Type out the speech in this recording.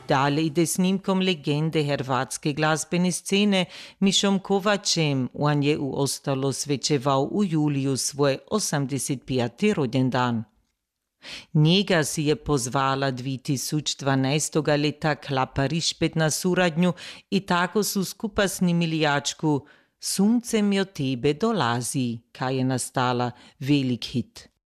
Dalje ide snimkom legende hrvatske glazbene scene Mišom Kovačem. On je u Ostalo svečeval u juliju svoj 85. rođendan. Njega si je pozvala 2012. leta Klaparišpet na suradnju i tako su skupa snimili jačku Sunce mi od tebe dolazi, kaj je nastala velik hit.